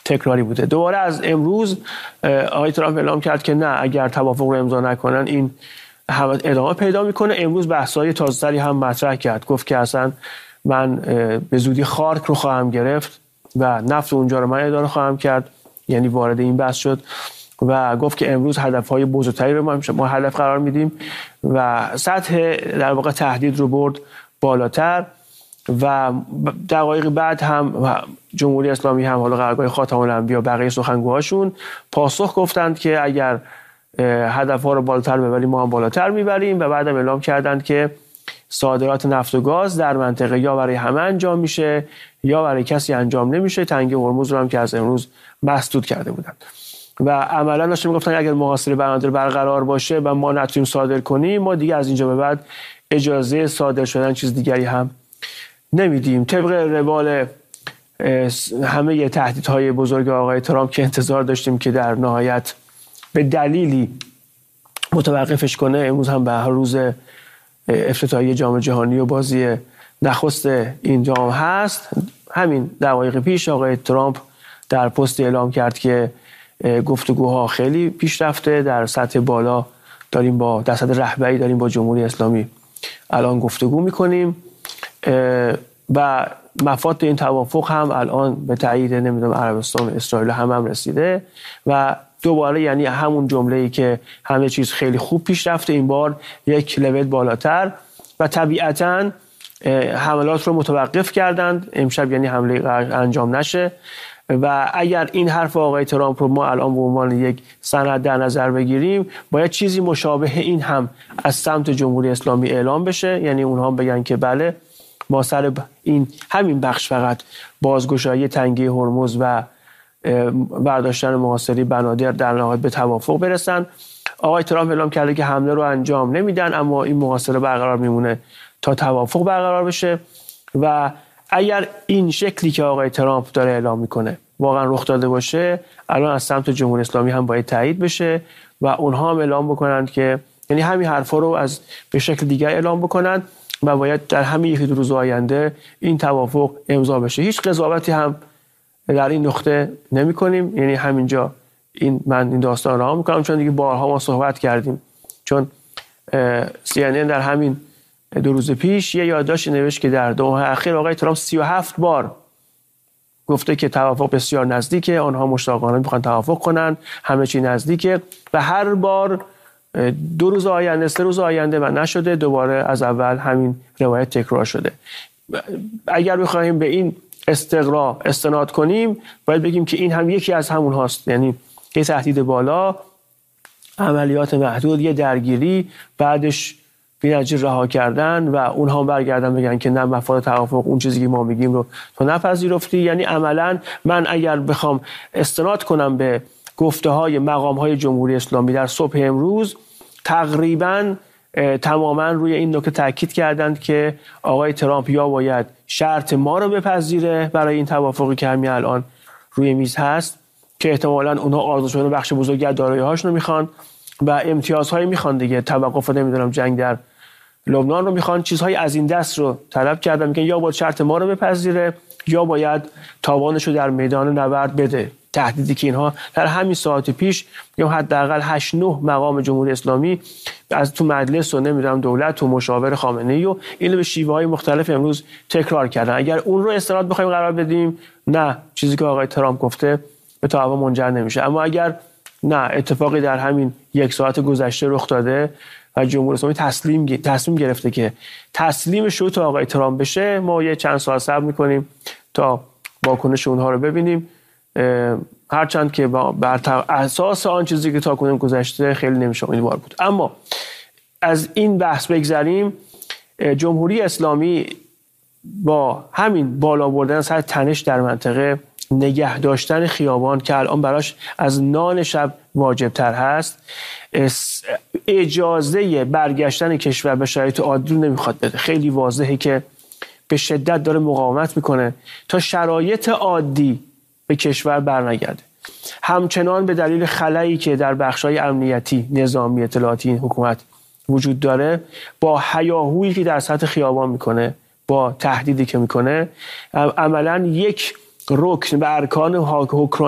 تکراری بوده. دوباره از امروز آقای ترامپ اعلام کرد که نه، اگر توافق رو امضا نکنن این ادامه پیدا میکنه. امروز بحث‌های تازه‌تری هم مطرح کرد، گفت که اصلا من به زودی خارک رو خواهم گرفت و نفت اونجا رو من اداره خواهم کرد، یعنی وارد این بحث شد و گفت که امروز هدف‌های بزرگتری رو ما هدف قرار میدیم و سطح در واقع تهدید رو برد بالاتر. و دقایق بعد هم جمهوری اسلامی هم، حالا قرارگاه خاتم الانبیا، بقیه سخنگوهاشون پاسخ گفتند که اگر هدف‌ها رو بالاتر ببریم ما هم بالاتر میبریم و بعدم اعلام کردند که صادرات نفت و گاز در منطقه یا برای همه انجام میشه یا برای کسی انجام نمیشه. تنگه هرمز رو هم که از امروز مسدود کرده بودند و عملا داشتن میگفتن اگر محاصره بنادر برقرار باشه و ما نتونیم صادر کنیم، ما دیگه از اینجا به بعد اجازه صادر شدن چیز دیگری هم نمیدیم. طبق روال همه تهدیدهای بزرگ آقای ترامپ که انتظار داشتیم که در نهایت به دلیلی متوقفش کنه، امروز هم به روز افتتاحیه جام جهانی و بازی نخست این جام هست. همین دقایق پیش آقای ترامپ در پست اعلام کرد که گفتگوها خیلی پیش رفته، در سطح بالا داریم با درصد رهبری داریم با جمهوری اسلامی الان گفتگو میکنیم و مفاد این توافق هم الان به تایید نمیدونم عربستان و اسرائیل هم رسیده و دوباره یعنی همون جمله‌ای که همه چیز خیلی خوب پیش رفته، این بار یک لول بالاتر و طبیعتاً حملات رو متوقف کردند امشب، یعنی حمله انجام نشه. و اگر این حرف آقای ترامپ رو ما الان به عنوان یک سند در نظر بگیریم، باید چیزی مشابه این هم از سمت جمهوری اسلامی اعلام بشه، یعنی اونها بگن که بله ما سر این همین بخش فقط بازگشایی تنگه هرمز و برداشتن محاصره بنادر در نهایت به توافق برسن. آقای ترامپ اعلام کرده که حمله رو انجام نمیدن، اما این محاصره برقرار میمونه تا توافق برقرار بشه و اگر این شکلی که آقای ترامپ داره اعلام میکنه واقعا رخ داده باشه، الان از سمت جمهوری اسلامی هم باید تایید بشه و اونها هم اعلام بکنند که یعنی همین حرفا رو از به شکل دیگر اعلام بکنند و باید در همین یکی دو روز آینده این توافق امضا بشه. هیچ قضاوتی هم در این نقطه نمی کنیم، یعنی همینجا من این داستان رها میکنم، چون دیگه بارها ما صحبت کردیم. چون CNN در همین 2 روز پیش یه یادداشتی نوشت که در 2 ماه اخیر آقای ترامپ 37 بار گفته که توافق بسیار نزدیکه، آنها مشتاقانه میخوان توافق کنن، همه چی نزدیکه و هر بار 2 روز آینده 3 روز آینده و نشده، دوباره از اول همین روایت تکرار شده. اگر بخوایم به این استقرا استناد کنیم، باید بگیم که این هم یکی از همون هاست، یعنی یه تهدید بالا، عملیات محدود، یه درگیری، بعدش بی‌نظیر رها کردن و اونها برگردن بگن که نه مفاد توافق اون چیزی که ما میگیم رو تو نپذیرفتی. یعنی عملاً من اگر بخوام استناد کنم به گفته‌های مقام‌های جمهوری اسلامی در صبح امروز، تقریباً تماماً روی این نکته تاکید کردند که آقای ترامپ یا باید شرط ما رو بپذیره برای این توافقی که همین الان روی میز هست که احتمالاً اونها آرزو شدن بخش بزرگی از دارایی‌هاشون رو میخوان و امتیازهای میخوان دیگه، توقف نمیدونم جنگ در لبنان رو میخوان، چیزهای از این دست رو طلب کردن، میگن یا باید شرط ما رو بپذیره یا باید تاوانش رو در میدان نبرد بده. تهدیدی که اینها در همین ساعت پیش یا حداقل 8-9 مقام جمهوری اسلامی از تو مجلس و نمیدونم دولت و مشاور خامنه‌ای و اینو به شیوه‌های مختلف امروز تکرار کردن. اگر اون رو استناد بخوایم قرار بدیم، نه، چیزی که آقای ترامپ گفته به تعاون منجر نمیشه. اما اگر نه، اتفاقی در همین 1 ساعت گذشته رخ داده و جمهوری اسلامی تصمیم گرفته که تسلیم شروط آقای ترامپ بشه، ما یه چند ساعت صبر میکنیم تا واکنش اونها رو ببینیم، هرچند که بر اساس آن چیزی که تاکنون گذشته خیلی نمیشه امیدوار بود. اما از این بحث بگذریم، جمهوری اسلامی با همین بالا بردن سر تنش در منطقه، نگه داشتن خیابان که الان براش از نان شب واجب تر هست، اجازه برگشتن کشور به شرایط عادی رو نمیخواد بده. خیلی واضحه که به شدت داره مقاومت میکنه تا شرایط عادی به کشور برنگرده. همچنان به دلیل خلایی که در بخش‌های امنیتی، نظامی، اطلاعاتی این حکومت وجود داره، با هیاهویی که در سطح خیابان میکنه، با تهدیدی که میکنه، عملاً یک رکن به ارکان حکمرانی